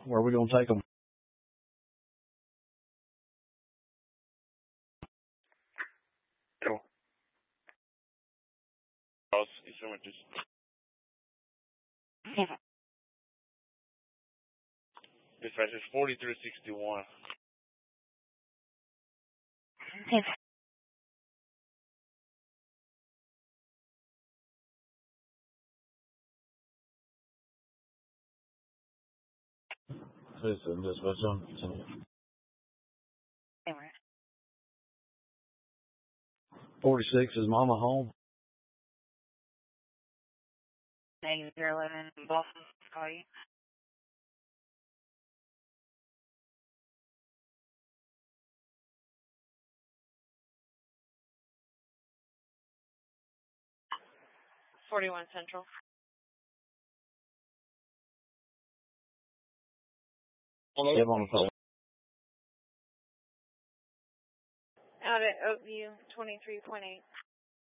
Where are we going to take them? Cool. Dispatch is 4361. Okay. Listen, dispatch on 46, is Mama home? -011 Boston, call you. '41 Central. Hello? On the phone. Out at Oakview, 23.8.